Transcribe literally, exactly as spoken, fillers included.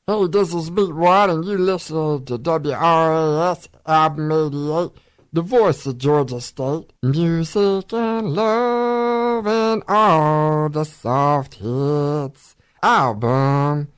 Hey, this is Beat One, and you listen to W R A S Album eighty-eight, the voice of Georgia State. Music and love and all the soft hits. Album